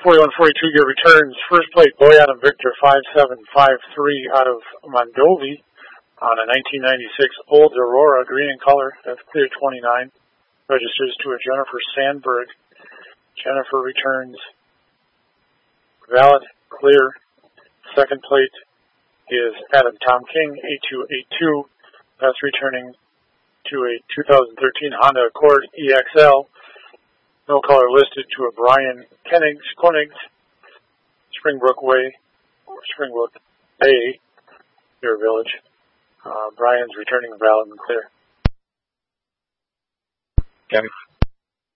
4142 gear returns. First plate, Boy Adam Victor 5753 out of Mondovi on a 1996 Olds Aurora, green in color. That's clear 29. Registers to a Jennifer Sandberg. Jennifer returns valid, clear. Second plate is Adam Tom King 8282. That's returning to a 2013 Honda Accord EXL. No color listed to a Brian Koenigs, Springbrook Way, or Springbrook Bay, Deer Village. Brian's returning valid and clear. Kevin.